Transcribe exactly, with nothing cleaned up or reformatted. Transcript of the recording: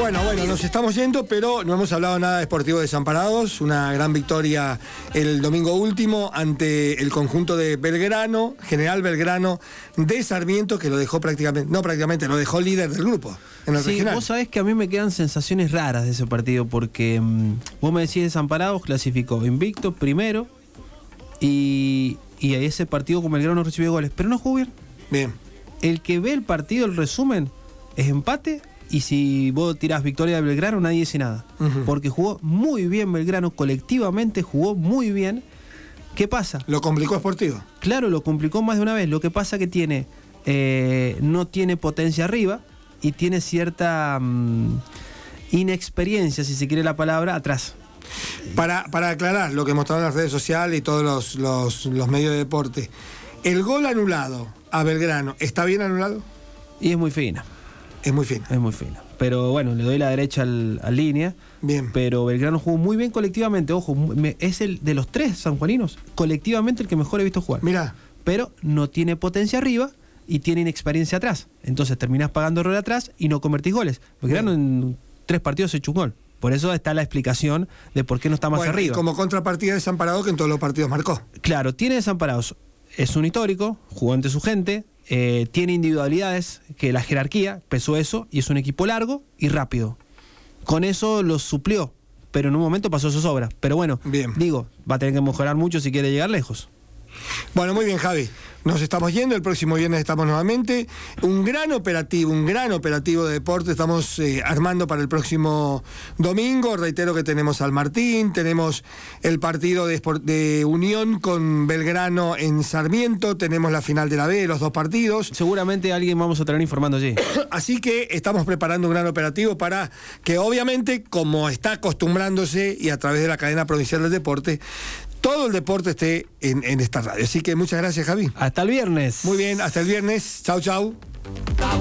Bueno, bueno, nos estamos yendo, pero no hemos hablado nada de Sportivo Desamparados. Una gran victoria el domingo último ante el conjunto de Belgrano, General Belgrano de Sarmiento, que lo dejó prácticamente, no prácticamente, lo dejó líder del grupo en el sí, regional. Vos sabés que a mí me quedan sensaciones raras de ese partido, porque mmm, vos me decís Desamparados, clasificó invicto primero, y, y a ese partido con Belgrano no recibió goles, pero no jugó bien. Bien. El que ve el partido, el resumen, es empate. Y si vos tirás victoria de Belgrano, nadie dice nada. Uh-huh. Porque jugó muy bien Belgrano, colectivamente jugó muy bien. ¿Qué pasa? ¿Lo complicó Sportivo? Claro, lo complicó más de una vez. Lo que pasa que tiene, eh, no tiene potencia arriba y tiene cierta um, inexperiencia, si se quiere la palabra, atrás. Para, para aclarar lo que mostraron las redes sociales y todos los, los, los medios de deporte, ¿el gol anulado a Belgrano está bien anulado? Y es muy fina. Es muy fina. Es muy fina. Pero bueno, le doy la derecha al, al línea. Bien. Pero Belgrano jugó muy bien colectivamente. Ojo, me, es el de los tres sanjuaninos, colectivamente el que mejor he visto jugar. Mirá. Pero no tiene potencia arriba y tiene inexperiencia atrás. Entonces terminás pagando error atrás y no convertís goles. Belgrano en tres partidos se echó un gol. Por eso está la explicación de por qué no está más bueno, arriba. Y como contrapartida Desamparado, que en todos los partidos marcó. Claro, tiene Desamparados. Es un histórico, jugó ante su gente. Eh, tiene individualidades que la jerarquía pesó eso y es un equipo largo y rápido. Con eso lo suplió, pero en un momento pasó sus obras. Pero bueno, bien. Digo, va a tener que mejorar mucho si quiere llegar lejos. Bueno, muy bien, Javi. Nos estamos yendo, el próximo viernes estamos nuevamente. Un gran operativo, un gran operativo de deporte estamos eh, armando para el próximo domingo. Reitero que tenemos al Martín, tenemos el partido de, de Unión con Belgrano en Sarmiento, tenemos la final de la B, los dos partidos. Seguramente alguien vamos a tener informando allí. Así que estamos preparando un gran operativo para que obviamente, como está acostumbrándose y a través de la cadena provincial del deporte, todo el deporte esté en, en esta radio. Así que muchas gracias, Javi. Hasta el viernes. Muy bien, hasta el viernes. Chau, chau.